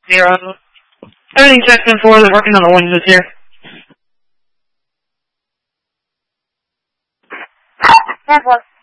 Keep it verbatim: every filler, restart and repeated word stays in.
Zero. Everything checked in for, they're working on the windows here. Network.